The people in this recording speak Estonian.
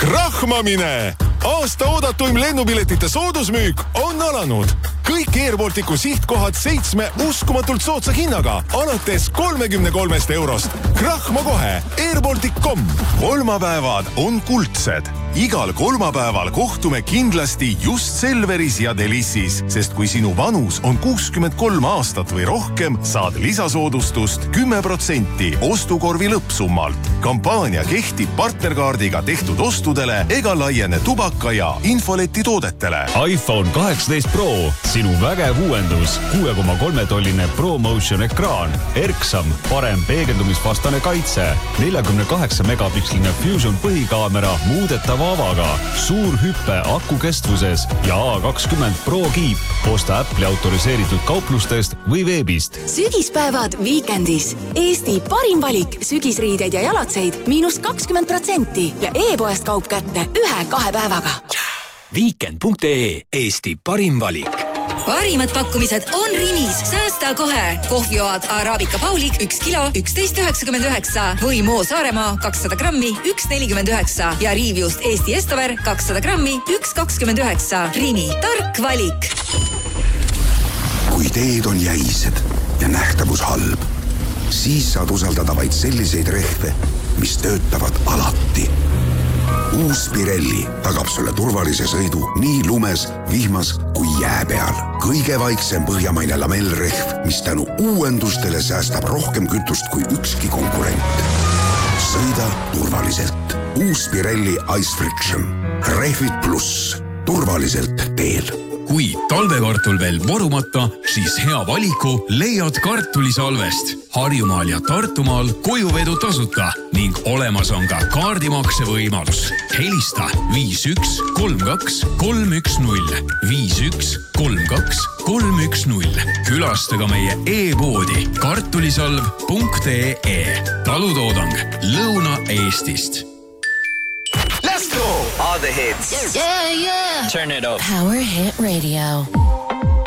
Krahmamine! Aasta oodatuim lennupiletite soodusmüük on alanud. Kõik Airbalticu sihtkohad 7 uskumatult soodsa hinnaga, alates 33 eurost. Krahma kohe! Airbaltic.com. Kolmapäevad on kuldsed. Igal kolmapäeval kohtume kindlasti just Selveris ja Delissis, sest kui sinu vanus on 63 aastat või rohkem, saad lisasoodustust 10% ostukorvi lõppsummalt. Kampaania kehtib partnerkaardiga tehtud ostudele ega laiene tubaka ja infoleti toodetele. iPhone 18 Pro, sinu vägev uuendus, 6,3-tolline ProMotion ekraan, erksam, parem peegeldumisvastane kaitse, 48 megapiksline Fusion põhikaamera muudetava avaga, suur hüppe aku kestvuses ja A20 Pro kiip. Osta Apple'i autoriseeritud kauplustest või veebist. Sügispäevad Weekendis. Eesti parim valik sügisriideid ja jalatseid -20% ja e-poest kaup kätte 1-2 päevaga. Weekend.ee, Eesti parim valik. Parimad pakkumised on Rimis. Säästa kohe. Kohvioad Arabica Paulik 1 kilo 11,99 või Moo Saaremaa 200 grammi 1,49 ja Riivjust Eesti Estover 200 grammi 1,29. Rimi, tark valik. Kui teed on jäised ja nähtavus halb, siis saad usaldada vaid selliseid rehve, mis töötavad alati. Uus Pirelli tagab sulle turvalise sõidu nii lumes, vihmas kui jää peal. Kõige vaiksem põhjamaine lamellrehv, mis tänu uuendustele säästab rohkem kütust kui ükski konkurent. Sõida turvaliselt. Uus Pirelli Ice Friction. Rehvid pluss. Turvaliselt teel. Kui talvekartul veel vorumata, siis hea valiku leiad kartulisalvest. Harjumaal ja Tartumaal kojuvedu tasuta ning olemas on ka kaardimakse võimalus. Helista 51 32 310 51 32 310. Külastaga meie e-poodi kartulisalv.ee. Talutoodang Lõuna-Eestist. Let's go! All the hits. Yeah. Turn it up. Power Hit Radio.